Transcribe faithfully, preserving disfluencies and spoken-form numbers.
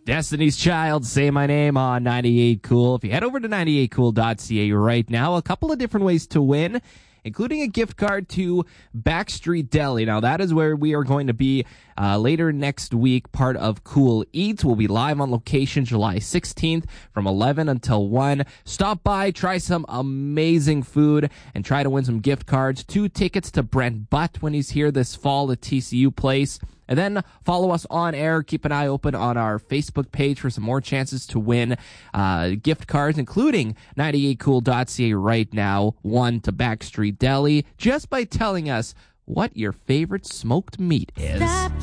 Destiny's Child, Say My Name on ninety-eight Cool. If you head over to ninety-eight cool dot c a right now, a couple of different ways to win, including a gift card to Backstreet Deli. Now, that is where we are going to be uh, later next week, part of Cool Eats. We'll be live on location July sixteenth from eleven until one. Stop by, try some amazing food, and try to win some gift cards. Two tickets to Brent Butt when he's here this fall at T C U Place. And then follow us on air. Keep an eye open on our Facebook page for some more chances to win uh, gift cards, including ninety-eight cool dot c a right now. One to Backstreet Deli, just by telling us what your favorite smoked meat is. Stop.